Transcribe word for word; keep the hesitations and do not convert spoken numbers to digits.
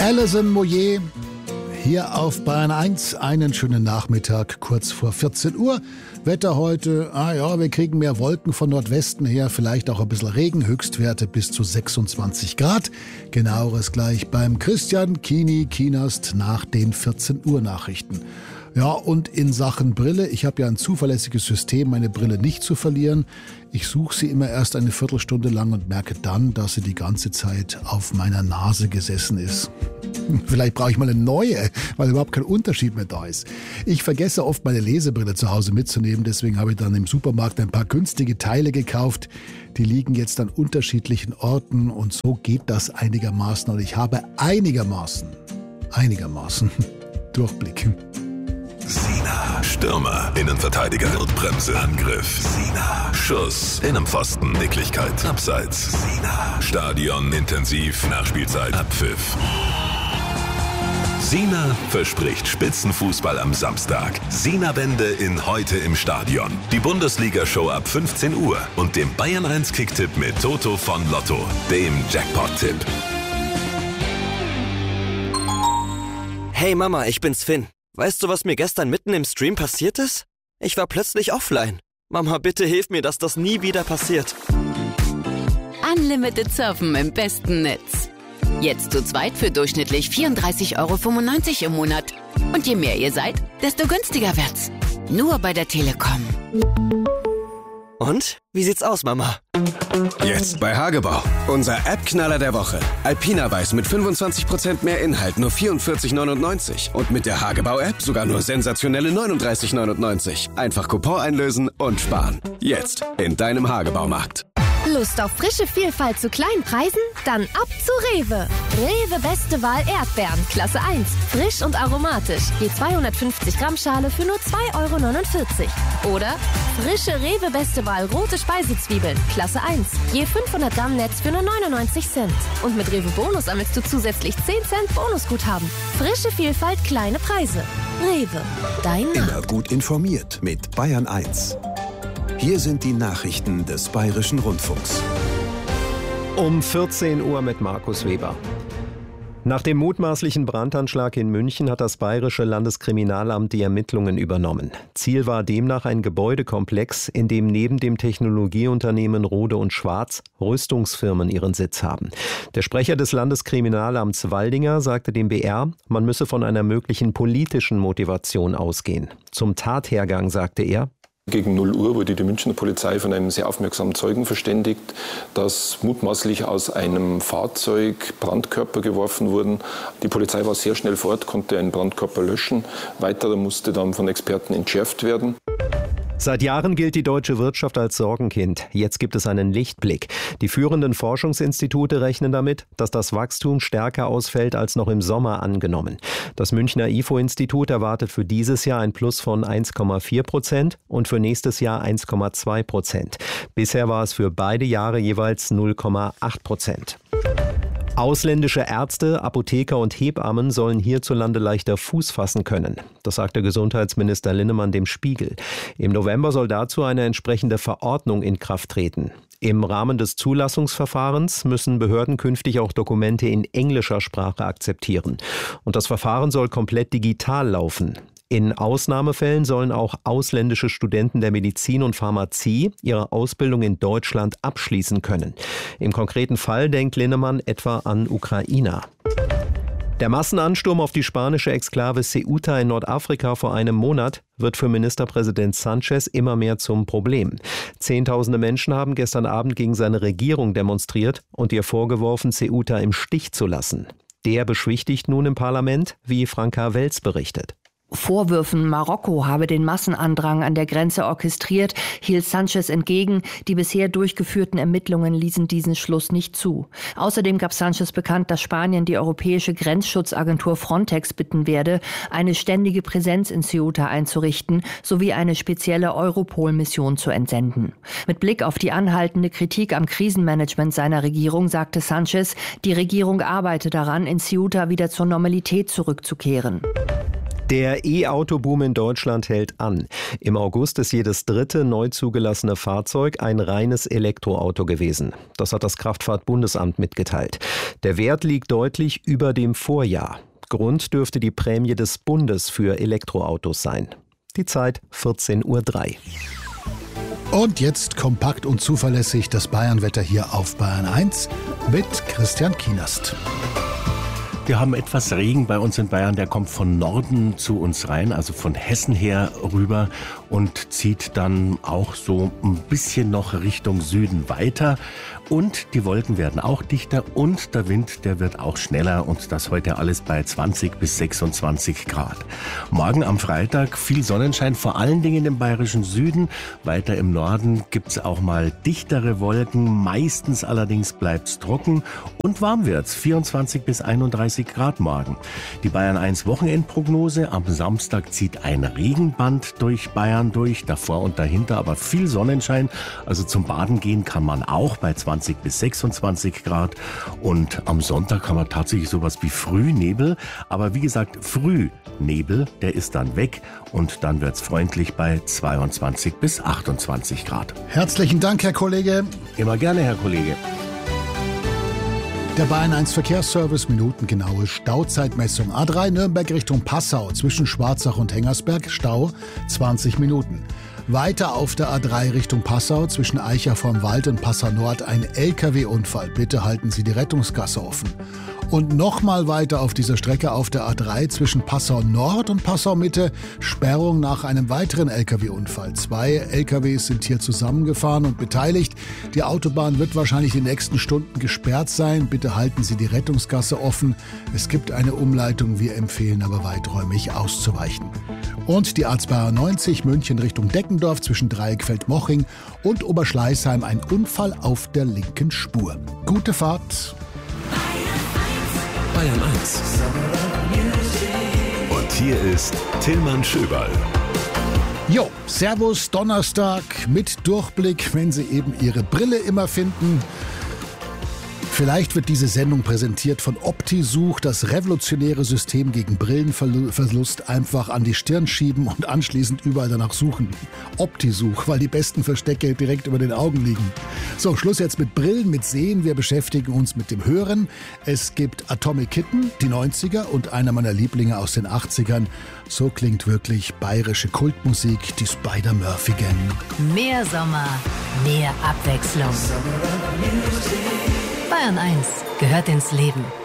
Alison Moyet hier auf Bayern eins. Einen schönen Nachmittag, kurz vor vierzehn Uhr. Wetter heute, ah ja, wir kriegen mehr Wolken von Nordwesten her, vielleicht auch ein bisschen Regen, Höchstwerte bis zu sechsundzwanzig Grad. Genaueres gleich beim Christian Kini Kinast nach den vierzehn Uhr Nachrichten. Ja, und in Sachen Brille, ich habe ja ein zuverlässiges System, meine Brille nicht zu verlieren. Ich suche sie immer erst eine Viertelstunde lang und merke dann, dass sie die ganze Zeit auf meiner Nase gesessen ist. Vielleicht brauche ich mal eine neue, weil überhaupt kein Unterschied mehr da ist. Ich vergesse oft, meine Lesebrille zu Hause mitzunehmen, deswegen habe ich dann im Supermarkt ein paar günstige Teile gekauft. Die liegen jetzt an unterschiedlichen Orten und so geht das einigermaßen. Und ich habe einigermaßen, einigermaßen Durchblick. Sina, Stürmer, Innenverteidiger, Notbremse, Angriff, Sina, Schuss, Innenpfosten, Nicklichkeit, Abseits, Sina, Stadion, intensiv, Nachspielzeit, Abpfiff. Sina verspricht Spitzenfußball am Samstag. Sina-Wende in Heute im Stadion. Die Bundesliga-Show ab fünfzehn Uhr und dem Bayern eins Kicktipp mit Toto von Lotto, dem Jackpot-Tipp. Hey Mama, ich bin's Finn. Weißt du, was mir gestern mitten im Stream passiert ist? Ich war plötzlich offline. Mama, bitte hilf mir, dass das nie wieder passiert. Unlimited Surfen im besten Netz. Jetzt zu zweit für durchschnittlich vierunddreißig Euro fünfundneunzig im Monat. Und je mehr ihr seid, desto günstiger wird's. Nur bei der Telekom. Und? Wie sieht's aus, Mama? Jetzt bei Hagebau. Unser App-Knaller der Woche. Alpina Weiß mit fünfundzwanzig Prozent mehr Inhalt, nur vierundvierzig neunundneunzig. Und mit der Hagebau-App sogar nur sensationelle neununddreißig neunundneunzig. Einfach Coupon einlösen und sparen. Jetzt in deinem Hagebaumarkt. Lust auf frische Vielfalt zu kleinen Preisen? Dann ab zu Rewe. Rewe Beste Wahl Erdbeeren, Klasse eins. Frisch und aromatisch. Je zweihundertfünfzig Gramm Schale für nur zwei Euro neunundvierzig. Oder frische Rewe Beste Wahl rote Speisezwiebeln, Klasse eins. Je fünfhundert Gramm Netz für nur neunundneunzig Cent. Und mit Rewe Bonus sammelst du zusätzlich zehn Cent Bonusguthaben. Frische Vielfalt, kleine Preise. Rewe, dein Markt. Immer gut informiert mit Bayern eins. Hier sind die Nachrichten des Bayerischen Rundfunks. Um vierzehn Uhr mit Markus Weber. Nach dem mutmaßlichen Brandanschlag in München hat das Bayerische Landeskriminalamt die Ermittlungen übernommen. Ziel war demnach ein Gebäudekomplex, in dem neben dem Technologieunternehmen Rohde und Schwarz Rüstungsfirmen ihren Sitz haben. Der Sprecher des Landeskriminalamts Waldinger sagte dem B R, man müsse von einer möglichen politischen Motivation ausgehen. Zum Tathergang sagte er: Gegen null Uhr wurde die Münchner Polizei von einem sehr aufmerksamen Zeugen verständigt, dass mutmaßlich aus einem Fahrzeug Brandkörper geworfen wurden. Die Polizei war sehr schnell vor Ort, konnte einen Brandkörper löschen. Weiterer musste dann von Experten entschärft werden. Seit Jahren gilt die deutsche Wirtschaft als Sorgenkind. Jetzt gibt es einen Lichtblick. Die führenden Forschungsinstitute rechnen damit, dass das Wachstum stärker ausfällt als noch im Sommer angenommen. Das Münchner I F O-Institut erwartet für dieses Jahr ein Plus von eins Komma vier Prozent und für nächstes Jahr eins Komma zwei Prozent. Bisher war es für beide Jahre jeweils null Komma acht Prozent. Ausländische Ärzte, Apotheker und Hebammen sollen hierzulande leichter Fuß fassen können. Das sagte Gesundheitsminister Linnemann dem Spiegel. Im November soll dazu eine entsprechende Verordnung in Kraft treten. Im Rahmen des Zulassungsverfahrens müssen Behörden künftig auch Dokumente in englischer Sprache akzeptieren. Und das Verfahren soll komplett digital laufen. In Ausnahmefällen sollen auch ausländische Studenten der Medizin und Pharmazie ihre Ausbildung in Deutschland abschließen können. Im konkreten Fall denkt Linnemann etwa an Ukrainer. Der Massenansturm auf die spanische Exklave Ceuta in Nordafrika vor einem Monat wird für Ministerpräsident Sanchez immer mehr zum Problem. Zehntausende Menschen haben gestern Abend gegen seine Regierung demonstriert und ihr vorgeworfen, Ceuta im Stich zu lassen. Der beschwichtigt nun im Parlament, wie Franka Welz berichtet. Vorwürfen, Marokko habe den Massenandrang an der Grenze orchestriert, hielt Sanchez entgegen. Die bisher durchgeführten Ermittlungen ließen diesen Schluss nicht zu. Außerdem gab Sanchez bekannt, dass Spanien die europäische Grenzschutzagentur Frontex bitten werde, eine ständige Präsenz in Ceuta einzurichten, sowie eine spezielle Europol-Mission zu entsenden. Mit Blick auf die anhaltende Kritik am Krisenmanagement seiner Regierung sagte Sanchez, die Regierung arbeite daran, in Ceuta wieder zur Normalität zurückzukehren. Der E-Auto-Boom in Deutschland hält an. Im August ist jedes dritte neu zugelassene Fahrzeug ein reines Elektroauto gewesen. Das hat das Kraftfahrtbundesamt mitgeteilt. Der Wert liegt deutlich über dem Vorjahr. Grund dürfte die Prämie des Bundes für Elektroautos sein. Die Zeit vierzehn Uhr drei. Und jetzt kompakt und zuverlässig das Bayernwetter hier auf Bayern eins mit Christian Kienast. Wir haben etwas Regen bei uns in Bayern, der kommt von Norden zu uns rein, also von Hessen her rüber und zieht dann auch so ein bisschen noch Richtung Süden weiter. Und die Wolken werden auch dichter und der Wind, der wird auch schneller und das heute alles bei zwanzig bis sechsundzwanzig Grad. Morgen am Freitag viel Sonnenschein, vor allen Dingen im bayerischen Süden. Weiter im Norden gibt's auch mal dichtere Wolken, meistens allerdings bleibt's trocken und warm wird's, vierundzwanzig bis einunddreißig Grad morgen. Die Bayern eins Wochenendprognose, am Samstag zieht ein Regenband durch Bayern durch, davor und dahinter aber viel Sonnenschein, also zum Baden gehen kann man auch bei zwanzig bis sechsundzwanzig Grad und am Sonntag haben wir tatsächlich sowas wie Frühnebel, aber wie gesagt, Frühnebel, der ist dann weg und dann wird's freundlich bei zweiundzwanzig bis achtundzwanzig Grad. Herzlichen Dank, Herr Kollege. Immer gerne, Herr Kollege. Der Bayern eins Verkehrsservice, minutengenaue Stauzeitmessung. A drei Nürnberg Richtung Passau, zwischen Schwarzach und Hengersberg, Stau zwanzig Minuten. Weiter auf der A drei Richtung Passau, zwischen Eicher vorm Wald und Passau Nord, ein L K W-Unfall. Bitte halten Sie die Rettungsgasse offen. Und nochmal weiter auf dieser Strecke auf der A drei zwischen Passau Nord und Passau Mitte, Sperrung nach einem weiteren L K W-Unfall. Zwei L K Ws sind hier zusammengefahren und beteiligt. Die Autobahn wird wahrscheinlich in den nächsten Stunden gesperrt sein. Bitte halten Sie die Rettungsgasse offen. Es gibt eine Umleitung, wir empfehlen aber weiträumig auszuweichen. Und die A zweiundneunzig München Richtung Deckendorf zwischen Dreieckfeld-Moching und Oberschleißheim, ein Unfall auf der linken Spur. Gute Fahrt. Bayern eins. Und hier ist Tillmann Schöberl. Jo, Servus, Donnerstag mit Durchblick, wenn Sie eben Ihre Brille immer finden. Vielleicht wird diese Sendung präsentiert von OptiSuch, das revolutionäre System gegen Brillenverlust. Einfach an die Stirn schieben und anschließend überall danach suchen. OptiSuch, weil die besten Verstecke direkt über den Augen liegen. So, Schluss jetzt mit Brillen, mit Sehen. Wir beschäftigen uns mit dem Hören. Es gibt Atomic Kitten, die neunziger und einer meiner Lieblinge aus den achtzigern. So klingt wirklich bayerische Kultmusik, die Spider-Murphy-Gang. Mehr Sommer, mehr Abwechslung. Bayern eins gehört ins Leben.